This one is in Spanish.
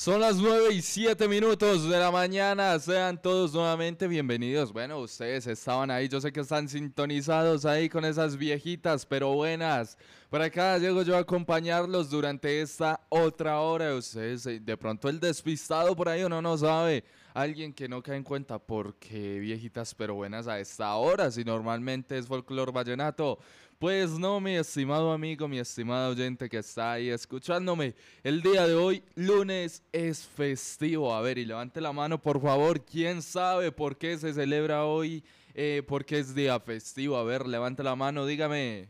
Son las 9:07 de la mañana, sean todos nuevamente bienvenidos. Bueno, ustedes estaban ahí, yo sé que están sintonizados ahí con esas viejitas, pero buenas. Por acá llego yo a acompañarlos durante esta otra hora. Ustedes, de pronto el despistado por ahí uno no sabe. Alguien que no cae en cuenta porque viejitas pero buenas a esta hora, si normalmente es folclor vallenato. Pues no, mi estimado amigo, mi estimado oyente que está ahí escuchándome. El día de hoy, lunes, es festivo. A ver, y levante la mano, por favor. ¿Quién sabe por qué se celebra hoy? ¿Por qué es día festivo? A ver, levante la mano, dígame.